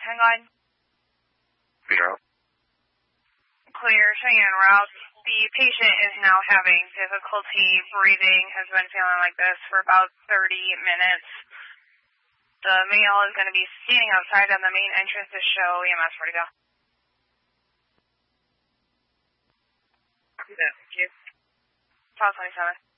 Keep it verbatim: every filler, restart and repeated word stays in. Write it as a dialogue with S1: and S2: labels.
S1: hang on.
S2: Zero.
S1: Clear, Cheyenne route. The patient is now having difficulty breathing, has been feeling like this for about thirty minutes. The male is going to be standing outside on the main entrance to show E M S where to go.
S3: Do that, thank you.
S1: twelve twenty-seven.